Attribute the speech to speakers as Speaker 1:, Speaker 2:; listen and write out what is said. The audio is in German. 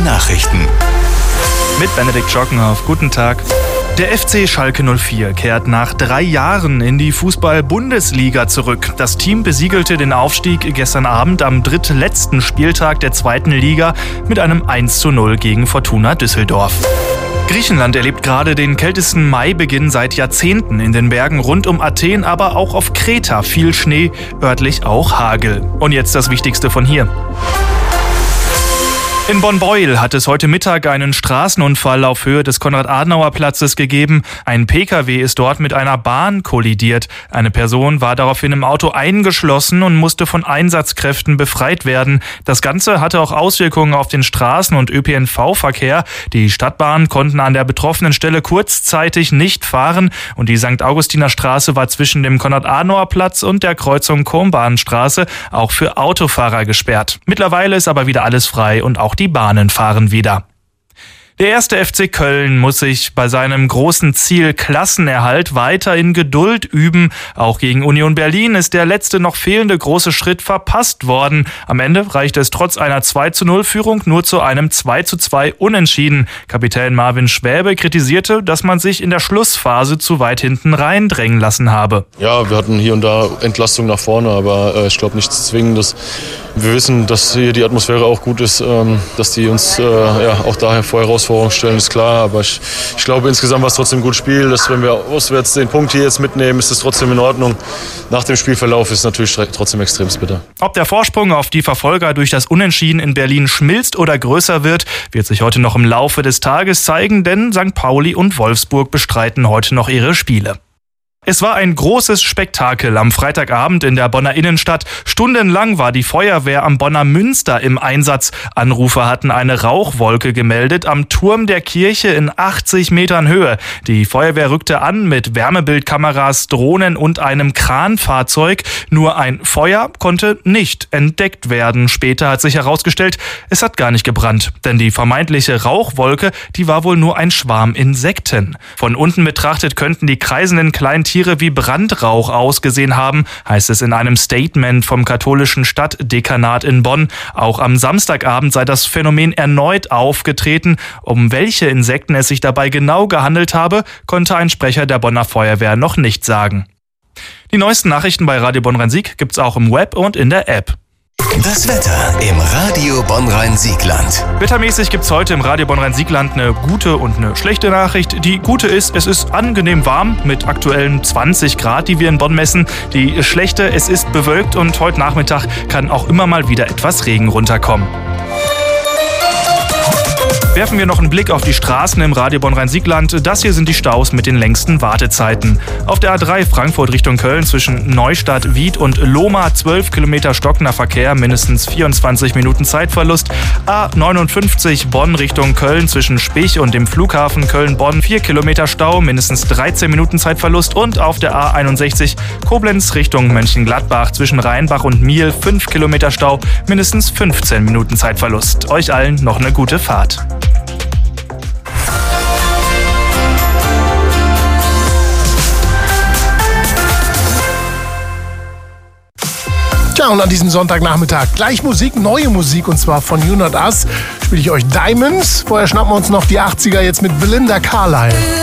Speaker 1: Nachrichten.
Speaker 2: Mit Benedikt Schockenhoff. Guten Tag. Der FC Schalke 04 kehrt nach 3 Jahren in die Fußball-Bundesliga zurück. Das Team besiegelte den Aufstieg gestern Abend am drittletzten Spieltag der 2. Liga mit einem 1:0 gegen Fortuna Düsseldorf. Griechenland erlebt gerade den kältesten Maibeginn seit Jahrzehnten. In den Bergen rund um Athen, aber auch auf Kreta viel Schnee, örtlich auch Hagel. Und jetzt das Wichtigste von hier. In Bonn-Beuel hat es heute Mittag einen Straßenunfall auf Höhe des Konrad-Adenauer-Platzes gegeben. Ein Pkw ist dort mit einer Bahn kollidiert. Eine Person war daraufhin im Auto eingeschlossen und musste von Einsatzkräften befreit werden. Das Ganze hatte auch Auswirkungen auf den Straßen- und ÖPNV-Verkehr. Die Stadtbahnen konnten an der betroffenen Stelle kurzzeitig nicht fahren und die St. Augustiner Straße war zwischen dem Konrad-Adenauer-Platz und der Kreuzung Kornbahnstraße auch für Autofahrer gesperrt. Mittlerweile ist aber wieder alles frei und auch die Bahnen fahren wieder. Der 1. FC Köln muss sich bei seinem großen Ziel Klassenerhalt weiter in Geduld üben. Auch gegen Union Berlin ist der letzte noch fehlende große Schritt verpasst worden. Am Ende reichte es trotz einer 2:0-Führung nur zu einem 2:2 Unentschieden. Kapitän Marvin Schwäbe kritisierte, dass man sich in der Schlussphase zu weit hinten reindrängen lassen habe.
Speaker 3: Ja, wir hatten hier und da Entlastung nach vorne, aber ich glaube nichts Zwingendes. Wir wissen, dass hier die Atmosphäre auch gut ist, dass die uns auch daher vor Herausforderungen stellen, ist klar. Aber ich glaube, insgesamt war es trotzdem ein gutes Spiel. Dass, wenn wir auswärts den Punkt hier jetzt mitnehmen, ist es trotzdem in Ordnung. Nach dem Spielverlauf ist es natürlich trotzdem extrem bitter.
Speaker 2: Ob der Vorsprung auf die Verfolger durch das Unentschieden in Berlin schmilzt oder größer wird sich heute noch im Laufe des Tages zeigen, denn St. Pauli und Wolfsburg bestreiten heute noch ihre Spiele. Es war ein großes Spektakel am Freitagabend in der Bonner Innenstadt. Stundenlang war die Feuerwehr am Bonner Münster im Einsatz. Anrufer hatten eine Rauchwolke gemeldet am Turm der Kirche in 80 Metern Höhe. Die Feuerwehr rückte an mit Wärmebildkameras, Drohnen und einem Kranfahrzeug. Nur ein Feuer konnte nicht entdeckt werden. Später hat sich herausgestellt, es hat gar nicht gebrannt. Denn die vermeintliche Rauchwolke, die war wohl nur ein Schwarm Insekten. Von unten betrachtet könnten die kreisenden kleinen Tiere wie Brandrauch ausgesehen haben, heißt es in einem Statement vom katholischen Stadtdekanat in Bonn. Auch am Samstagabend sei das Phänomen erneut aufgetreten. Um welche Insekten es sich dabei genau gehandelt habe, konnte ein Sprecher der Bonner Feuerwehr noch nicht sagen. Die neuesten Nachrichten bei Radio Bonn-Rhein-Sieg gibt's auch im Web und in der App.
Speaker 1: Das Wetter im Radio Bonn-Rhein-Siegland.
Speaker 2: Wettermäßig gibt's heute im Radio Bonn-Rhein-Siegland eine gute und eine schlechte Nachricht. Die gute ist, es ist angenehm warm mit aktuellen 20 Grad, die wir in Bonn messen. Die schlechte, es ist bewölkt und heute Nachmittag kann auch immer mal wieder etwas Regen runterkommen. Werfen wir noch einen Blick auf die Straßen im Radio Bonn-Rhein-Siegland. Das hier sind die Staus mit den längsten Wartezeiten. Auf der A3 Frankfurt Richtung Köln zwischen Neustadt, Wied und Lohmar 12 Kilometer stockender Verkehr, mindestens 24 Minuten Zeitverlust. A59 Bonn Richtung Köln zwischen Spich und dem Flughafen Köln-Bonn 4 Kilometer Stau, mindestens 13 Minuten Zeitverlust. Und auf der A61 Koblenz Richtung Mönchengladbach zwischen Rheinbach und Miel 5 Kilometer Stau, mindestens 15 Minuten Zeitverlust. Euch allen noch eine gute Fahrt.
Speaker 4: Tja, und an diesem Sonntagnachmittag gleich Musik, neue Musik, und zwar von You Not Us spiele ich euch Diamonds. Vorher schnappen wir uns noch die 80er jetzt mit Belinda Carlisle.